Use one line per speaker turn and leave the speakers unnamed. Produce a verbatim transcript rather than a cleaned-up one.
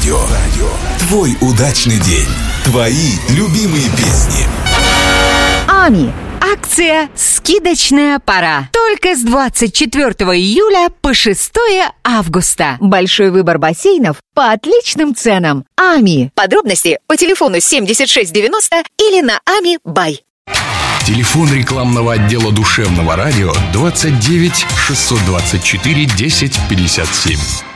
Радио. Твой удачный день. Твои любимые песни.
Ами. Акция «Скидочная пора». Только с двадцать четвёртого июля по шестое августа. Большой выбор бассейнов по отличным ценам. Ами. Подробности по телефону семьдесят шесть девяносто или на Ами Бай.
Телефон рекламного отдела душевного радио двадцать девять шестьсот двадцать четыре десять пятьдесят семь.